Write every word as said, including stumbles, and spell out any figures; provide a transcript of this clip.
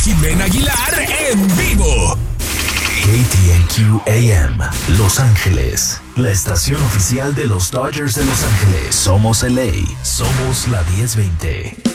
Jimena Aguilar en vivo. K T N Q A M, Los Ángeles, la estación oficial de los Dodgers de Los Ángeles. Somos L A, somos la diez veinte.